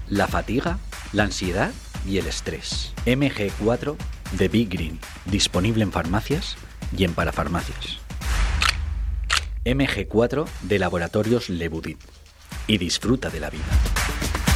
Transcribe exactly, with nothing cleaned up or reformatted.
la fatiga, la ansiedad y el estrés. eme ge cuatro de Big Green, disponible en farmacias y en parafarmacias. eme ge cuatro de Laboratorios Le Boudit. Y disfruta de la vida.